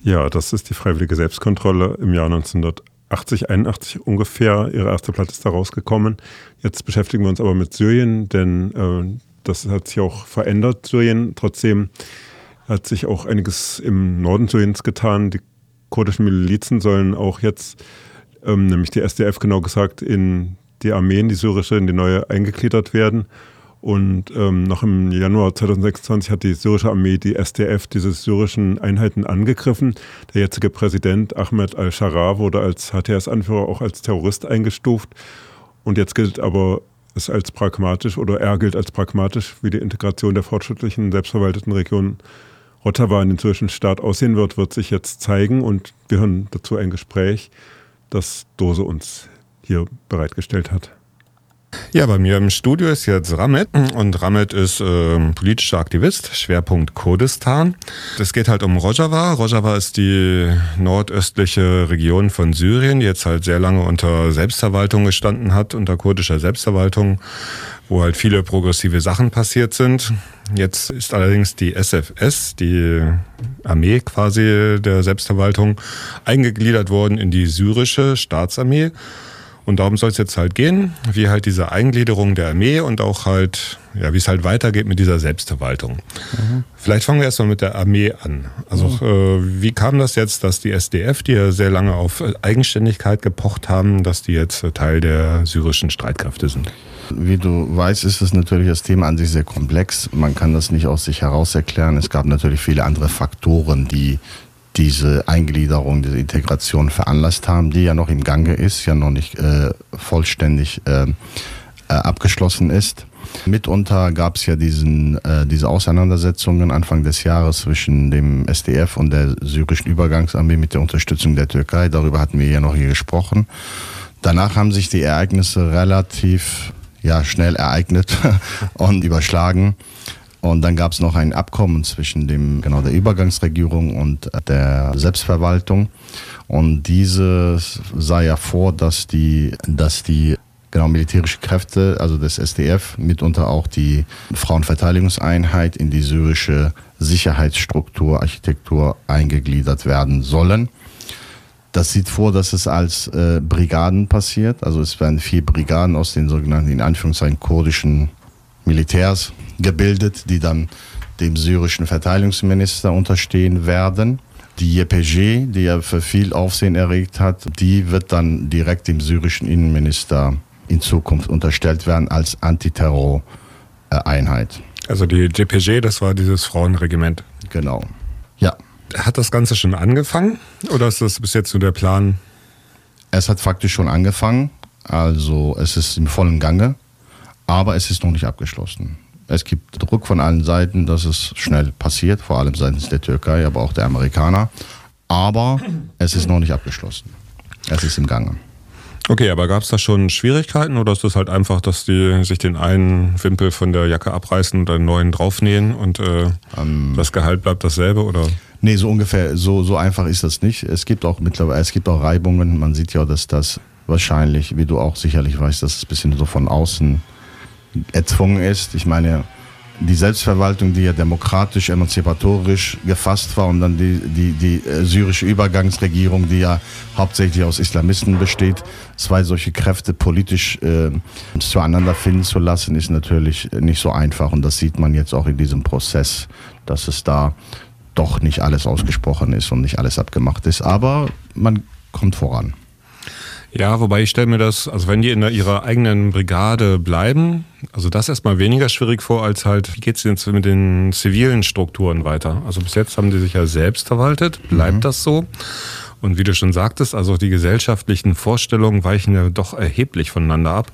Ja, das ist die Freiwillige Selbstkontrolle im Jahr 1980, 81 ungefähr. Ihre erste Platte ist da rausgekommen. Jetzt beschäftigen wir uns aber mit Syrien, denn das hat sich auch verändert, Syrien. Trotzdem hat sich auch einiges im Norden Syriens getan. Die kurdischen Milizen sollen auch jetzt, nämlich die SDF genau gesagt, in die Armee, in die syrische, in die neue eingegliedert werden. Und noch im Januar 2026 hat die syrische Armee, die SDF, diese syrischen Einheiten angegriffen. Der jetzige Präsident Ahmed al-Sharaa wurde als HTS-Anführer auch als Terrorist eingestuft. Und jetzt gilt aber es als pragmatisch, oder er gilt als pragmatisch, wie die Integration der fortschrittlichen, selbstverwalteten Region Rojava in den syrischen Staat aussehen wird sich jetzt zeigen. Und wir hören dazu ein Gespräch, das Dose uns hier bereitgestellt hat. Ja, bei mir im Studio ist jetzt Ramed und Ramed ist politischer Aktivist, Schwerpunkt Kurdistan. Es geht halt um Rojava. Rojava ist die nordöstliche Region von Syrien, die jetzt halt sehr lange unter Selbstverwaltung gestanden hat, unter kurdischer Selbstverwaltung, wo halt viele progressive Sachen passiert sind. Jetzt ist allerdings die SFS, die Armee quasi der Selbstverwaltung, eingegliedert worden in die syrische Staatsarmee. Und darum soll es jetzt halt gehen, wie halt diese Eingliederung der Armee und auch halt, ja, wie es halt weitergeht mit dieser Selbstverwaltung. Mhm. Vielleicht fangen wir erstmal mit der Armee an. Also wie kam das jetzt, dass die SDF, die ja sehr lange auf Eigenständigkeit gepocht haben, dass die jetzt Teil der syrischen Streitkräfte sind? Wie du weißt, ist das natürlich das Thema an sich sehr komplex. Man kann das nicht aus sich heraus erklären. Es gab natürlich viele andere Faktoren, die diese Eingliederung, diese Integration veranlasst haben, die ja noch im Gange ist, ja noch nicht vollständig abgeschlossen ist. Mitunter gab es ja diese Auseinandersetzungen Anfang des Jahres zwischen dem SDF und der syrischen Übergangsarmee mit der Unterstützung der Türkei. Darüber hatten wir ja noch hier gesprochen. Danach haben sich die Ereignisse relativ schnell ereignet und überschlagen. Und dann gab es noch ein Abkommen zwischen der Übergangsregierung und der Selbstverwaltung. Und diese sah ja vor, dass die militärische Kräfte, also des SDF, mitunter auch die Frauenverteidigungseinheit in die syrische Sicherheitsstruktur, Architektur eingegliedert werden sollen. Das sieht vor, dass es als Brigaden passiert. Also es werden 4 Brigaden aus den sogenannten, in Anführungszeichen, kurdischen Militärs gebildet, die dann dem syrischen Verteidigungsminister unterstehen werden. Die YPG, die ja für viel Aufsehen erregt hat, die wird dann direkt dem syrischen Innenminister in Zukunft unterstellt werden als Antiterror-Einheit. Also die YPG, das war dieses Frauenregiment. Genau, ja. Hat das Ganze schon angefangen oder ist das bis jetzt nur der Plan? Es hat faktisch schon angefangen, also es ist im vollen Gange, aber es ist noch nicht abgeschlossen. Es gibt Druck von allen Seiten, dass es schnell passiert, vor allem seitens der Türkei, aber auch der Amerikaner. Aber es ist noch nicht abgeschlossen. Es ist im Gange. Okay, aber gab es da schon Schwierigkeiten oder ist das halt einfach, dass die sich den einen Wimpel von der Jacke abreißen und einen neuen draufnähen und das Gehalt bleibt dasselbe, oder? Nee, so ungefähr, so einfach ist das nicht. Es gibt auch Reibungen. Man sieht ja, dass das wahrscheinlich, wie du auch sicherlich weißt, dass es ein bisschen so von außen erzwungen ist. Ich meine, die Selbstverwaltung, die ja demokratisch, emanzipatorisch gefasst war, und dann die syrische Übergangsregierung, die ja hauptsächlich aus Islamisten besteht, 2 solche Kräfte politisch zueinander finden zu lassen, ist natürlich nicht so einfach. Und das sieht man jetzt auch in diesem Prozess, dass es da doch nicht alles ausgesprochen ist und nicht alles abgemacht ist. Aber man kommt voran. Ja, wobei ich stelle mir das, also wenn die in ihrer eigenen Brigade bleiben, also das erstmal weniger schwierig vor, als halt, wie geht's jetzt mit den zivilen Strukturen weiter? Also bis jetzt haben die sich ja selbst verwaltet, bleibt das so? Und wie du schon sagtest, also die gesellschaftlichen Vorstellungen weichen ja doch erheblich voneinander ab.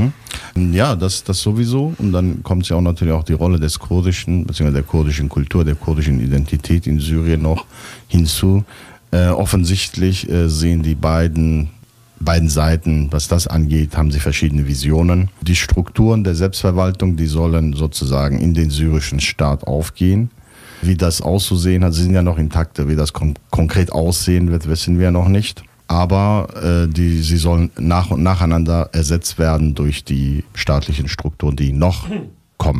Ja, das sowieso. Und dann kommt ja auch natürlich auch die Rolle des kurdischen, beziehungsweise der kurdischen Kultur, der kurdischen Identität in Syrien noch hinzu. Offensichtlich sehen die beiden Seiten, was das angeht, haben sie verschiedene Visionen. Die Strukturen der Selbstverwaltung, die sollen sozusagen in den syrischen Staat aufgehen. Wie das auszusehen hat, sie sind ja noch intakt. Wie das konkret aussehen wird, wissen wir noch nicht. Aber sie sollen nach und nacheinander ersetzt werden durch die staatlichen Strukturen, die noch kommen.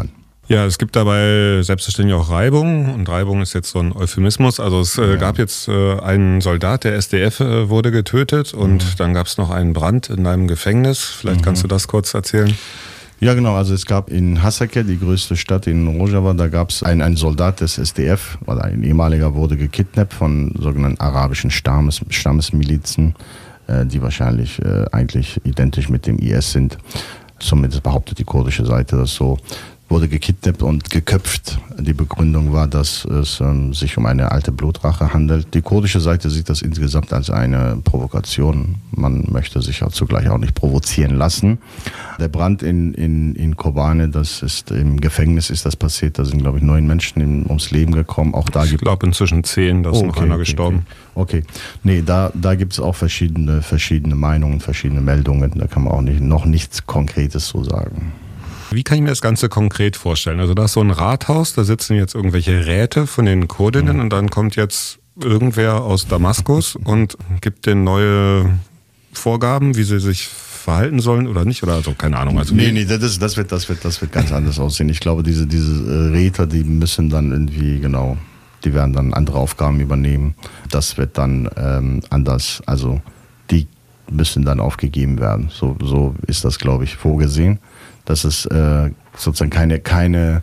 Ja, es gibt dabei selbstverständlich auch Reibung und Reibung ist jetzt so ein Euphemismus. Also es gab jetzt einen Soldat, der SDF wurde getötet und dann gab es noch einen Brand in einem Gefängnis. Vielleicht kannst du das kurz erzählen. Ja, genau. Also es gab in Hasakeh, die größte Stadt in Rojava, da gab es einen Soldat des SDF, oder ein ehemaliger, wurde gekidnappt von sogenannten arabischen Stammesmilizen, die wahrscheinlich eigentlich identisch mit dem IS sind. Zumindest behauptet die kurdische Seite das so. Wurde gekidnappt und geköpft. Die Begründung war, dass es sich um eine alte Blutrache handelt. Die kurdische Seite sieht das insgesamt als eine Provokation. Man möchte sich auch zugleich auch nicht provozieren lassen. Der Brand in Kobane, das ist im Gefängnis ist das passiert. Da sind, glaube ich, 9 Menschen ums Leben gekommen. Auch da ich glaube inzwischen 10, da ist noch einer gestorben. Okay. Nee, da gibt es auch verschiedene Meinungen, verschiedene Meldungen. Da kann man auch noch nichts Konkretes so sagen. Wie kann ich mir das Ganze konkret vorstellen? Also da ist so ein Rathaus, da sitzen jetzt irgendwelche Räte von den Kurdinnen und dann kommt jetzt irgendwer aus Damaskus und gibt denen neue Vorgaben, wie sie sich verhalten sollen oder nicht? Oder also keine Ahnung. Also nee, das wird ganz anders aussehen. Ich glaube, diese Räte, die müssen dann irgendwie, genau, die werden dann andere Aufgaben übernehmen. Das wird dann anders, also die müssen dann aufgegeben werden. So ist das, glaube ich, vorgesehen. Dass es sozusagen keine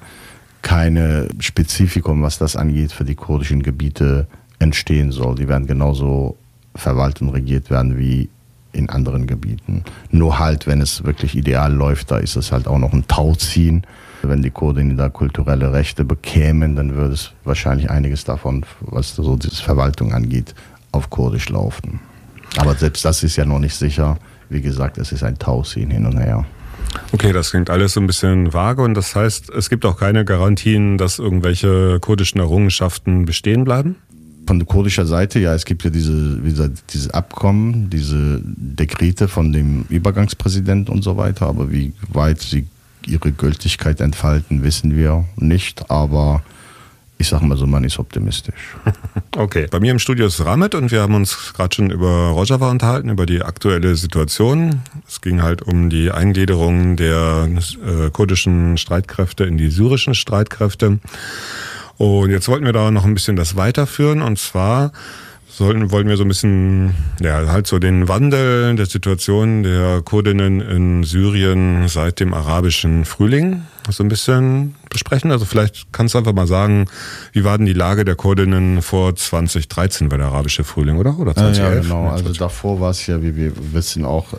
Spezifikum, was das angeht, für die kurdischen Gebiete entstehen soll. Die werden genauso verwaltet und regiert werden wie in anderen Gebieten. Nur halt, wenn es wirklich ideal läuft, da ist es halt auch noch ein Tauziehen. Wenn die Kurden da kulturelle Rechte bekämen, dann würde es wahrscheinlich einiges davon, was so diese Verwaltung angeht, auf Kurdisch laufen. Aber selbst das ist ja noch nicht sicher. Wie gesagt, es ist ein Tauziehen hin und her. Okay, das klingt alles so ein bisschen vage und das heißt, es gibt auch keine Garantien, dass irgendwelche kurdischen Errungenschaften bestehen bleiben? Von der kurdischen Seite, ja, es gibt ja diese Abkommen, diese Dekrete von dem Übergangspräsidenten und so weiter, aber wie weit sie ihre Gültigkeit entfalten, wissen wir nicht, aber ich sag mal so, man ist optimistisch. Okay, bei mir im Studio ist Ramet und wir haben uns gerade schon über Rojava unterhalten, über die aktuelle Situation. Es ging halt um die Eingliederung der kurdischen Streitkräfte in die syrischen Streitkräfte. Und jetzt wollten wir da noch ein bisschen das weiterführen und zwar wollten wir so ein bisschen, ja, halt so den Wandel der Situation der Kurdinnen in Syrien seit dem arabischen Frühling so ein bisschen besprechen. Also vielleicht kannst du einfach mal sagen, wie war denn die Lage der Kurdinnen vor 2013 bei der arabische Frühling, oder? Oder 2011? Ja, genau. Also davor war es ja, wie wir wissen, auch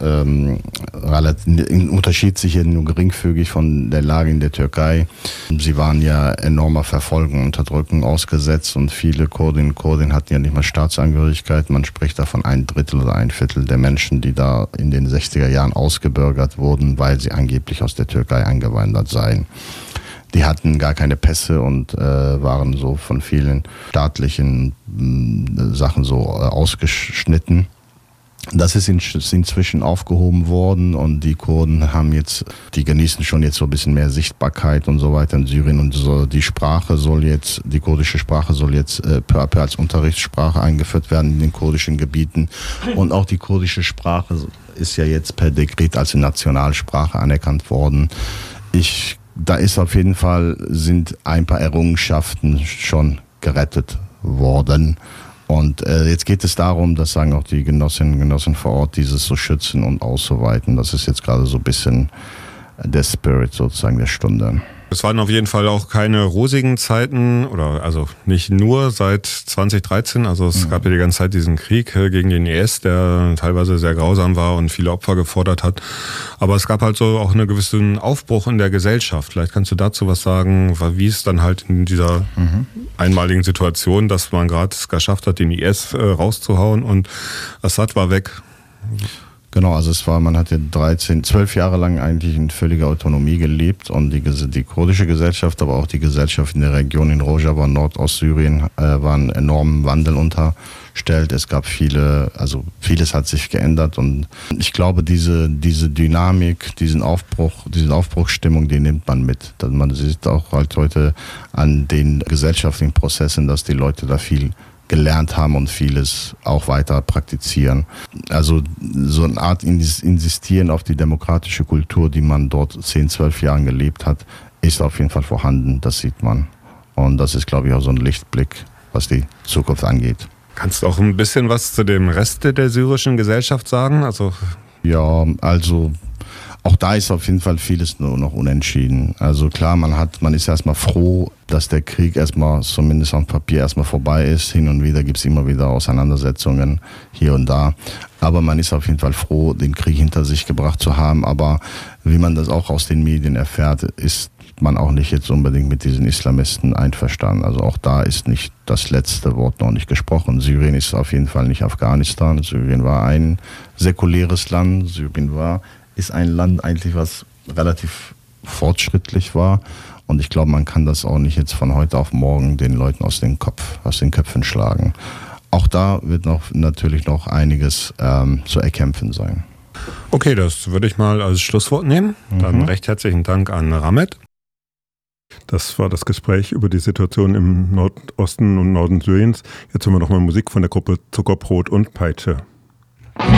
unterschied sich ja nur geringfügig von der Lage in der Türkei. Sie waren ja enormer Verfolgung, Unterdrückung ausgesetzt und viele Kurdinnen und Kurden hatten ja nicht mal Staatsangehörigkeit. Man spricht da von 1/3 oder 1/4 der Menschen, die da in den 60er Jahren ausgebürgert wurden, weil sie angeblich aus der Türkei eingewandert seien. Die hatten gar keine Pässe und waren so von vielen staatlichen Sachen so ausgeschnitten. Das ist inzwischen aufgehoben worden und die Kurden die genießen schon jetzt so ein bisschen mehr Sichtbarkeit und so weiter in Syrien und so. Die kurdische Sprache soll jetzt peu à peu als Unterrichtssprache eingeführt werden in den kurdischen Gebieten und auch die kurdische Sprache ist ja jetzt per Dekret als Nationalsprache anerkannt worden. Da ist auf jeden Fall, sind ein paar Errungenschaften schon gerettet worden. Und jetzt geht es darum, das sagen auch die Genossinnen und Genossen vor Ort, dieses zu schützen und auszuweiten. Das ist jetzt gerade so ein bisschen der Spirit sozusagen der Stunde. Es waren auf jeden Fall auch keine rosigen Zeiten, oder also nicht nur seit 2013. Also es gab ja die ganze Zeit diesen Krieg gegen den IS, der teilweise sehr grausam war und viele Opfer gefordert hat. Aber es gab halt so auch einen gewissen Aufbruch in der Gesellschaft. Vielleicht kannst du dazu was sagen, wie es dann halt in dieser einmaligen Situation, dass man gerade es geschafft hat, den IS rauszuhauen und Assad war weg. Genau, also man hat ja 12 Jahre lang eigentlich in völliger Autonomie gelebt und die kurdische Gesellschaft, aber auch die Gesellschaft in der Region in Rojava, Nordostsyrien, waren enormen Wandel unterstellt. Es gab vieles hat sich geändert und ich glaube, diese Dynamik, diese Aufbruchsstimmung, die nimmt man mit. Man sieht auch halt heute an den gesellschaftlichen Prozessen, dass die Leute da viel gelernt haben und vieles auch weiter praktizieren. Also so eine Art Insistieren auf die demokratische Kultur, die man dort 10, 12 Jahren gelebt hat, ist auf jeden Fall vorhanden, das sieht man. Und das ist, glaube ich, auch so ein Lichtblick, was die Zukunft angeht. Kannst du auch ein bisschen was zu dem Rest der syrischen Gesellschaft sagen? Ja, also auch da ist auf jeden Fall vieles nur noch unentschieden. Also klar, man ist erstmal froh, dass der Krieg erstmal, zumindest auf dem Papier, erstmal vorbei ist. Hin und wieder gibt es immer wieder Auseinandersetzungen hier und da. Aber man ist auf jeden Fall froh, den Krieg hinter sich gebracht zu haben. Aber wie man das auch aus den Medien erfährt, ist man auch nicht jetzt unbedingt mit diesen Islamisten einverstanden. Also auch da ist nicht das letzte Wort noch nicht gesprochen. Syrien ist auf jeden Fall nicht Afghanistan. Syrien war ein säkuläres Land. Ist ein Land eigentlich, was relativ fortschrittlich war. Und ich glaube, man kann das auch nicht jetzt von heute auf morgen den Leuten aus den Köpfen schlagen. Auch da wird natürlich noch einiges zu erkämpfen sein. Okay, das würde ich mal als Schlusswort nehmen. Dann recht herzlichen Dank an Ramet. Das war das Gespräch über die Situation im Nordosten und Norden Syriens. Jetzt hören wir nochmal Musik von der Gruppe Zuckerbrot und Peitsche.